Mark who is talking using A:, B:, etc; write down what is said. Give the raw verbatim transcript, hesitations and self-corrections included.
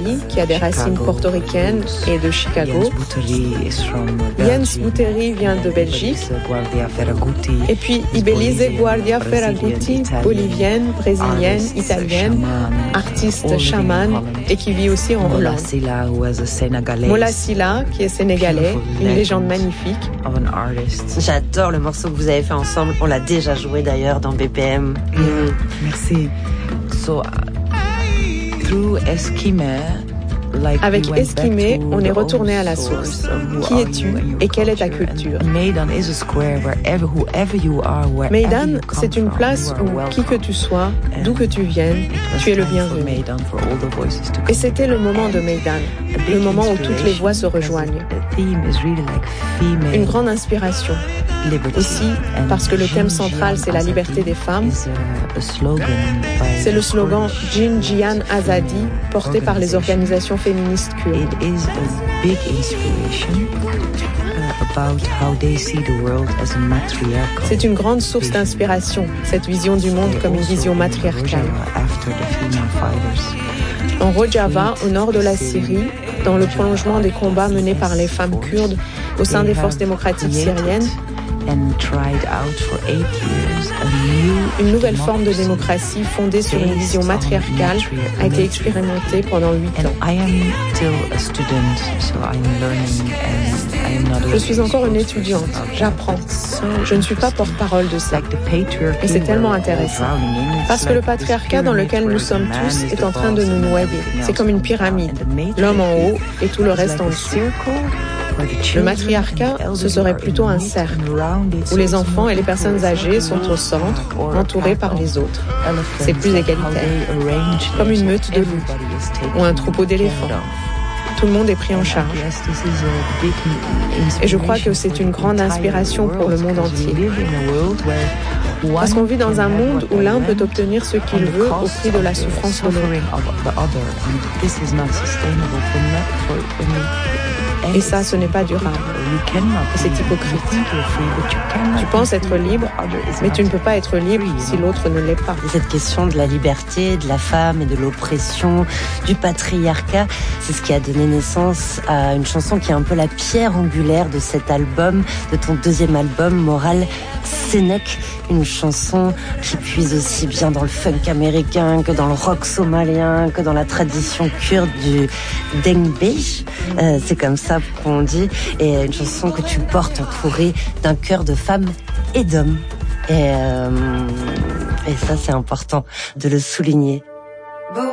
A: Somalie, qui a des racines portoricaines et de Chicago. Jens Bouteri vient de Belgique. Et puis Ibelize Guardia Ferragutti, bolivienne, brésilienne, italienne, artiste chamane et qui vit aussi en Hollande. Mola Silla, qui est sénégalais, une légende magnifique.
B: J'adore le morceau que vous avez fait ensemble. On l'a déjà joué d'ailleurs dans B P M.
C: Mm. Merci. So, through Eskime,
A: Avec Eskime, on est retourné à la source. Qui es-tu et quelle est ta culture? Maidan, c'est une place où, qui que tu sois, d'où que tu viennes, tu es le bienvenu. Et c'était le moment de Maidan, le moment où toutes les voix se rejoignent. Une grande inspiration. Aussi, parce que le thème central, c'est la liberté des femmes. C'est le slogan Jin Jiyan Azadi, porté par les organisations féministes kurdes. C'est une grande source d'inspiration, cette vision du monde comme une vision matriarcale. En Rojava, au nord de la Syrie, dans le prolongement des combats menés par les femmes kurdes au sein des forces démocratiques syriennes, une nouvelle forme de démocratie fondée sur une vision matriarcale a été expérimentée pendant huit ans. Je suis encore une étudiante, j'apprends. Je ne suis pas porte-parole de ça. Et c'est tellement intéressant. Parce que le patriarcat dans lequel nous sommes tous est en train de nous noyer. C'est comme une pyramide. L'homme en haut et tout le reste en dessous. Le matriarcat, ce serait plutôt un cercle, où les enfants et les personnes âgées sont au centre, entourés par les autres. C'est plus égalitaire, comme une meute de loups ou un troupeau d'éléphants. Tout le monde est pris en charge. Et je crois que c'est une grande inspiration pour le monde entier. Parce qu'on vit dans un monde où l'un peut obtenir ce qu'il veut au prix de la souffrance de l'autre. Et ça, ce n'est pas durable. Et c'est hypocrite. Tu penses être libre, mais tu ne peux pas être libre si l'autre ne l'est pas.
B: Cette question de la liberté, de la femme et de l'oppression, du patriarcat, c'est ce qui a donné naissance à une chanson qui est un peu la pierre angulaire de cet album, de ton deuxième album, Moral Sénèque. Une chanson qui puise aussi bien dans le funk américain que dans le rock somalien, que dans la tradition kurde du dengbej. Euh, c'est comme ça qu'on dit. Et une chanson que tu portes entourée d'un chœur de femmes et d'hommes. Et, euh, et ça, c'est important de le souligner.